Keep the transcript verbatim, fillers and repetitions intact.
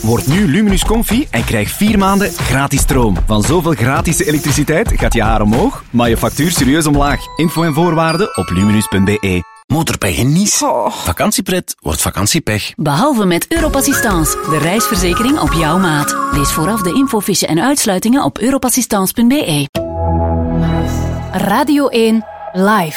Word nu Luminus Comfy en krijg vier maanden gratis stroom. Van zoveel gratis elektriciteit gaat je haar omhoog, maar je factuur serieus omlaag. Info en voorwaarden op luminus punt b e. Motorpech in Nice. Oh. Vakantiepret wordt vakantiepech. Behalve met Europassistance, de reisverzekering op jouw maat. Lees vooraf de infofiche en uitsluitingen op europassistance punt b e. Radio één Live.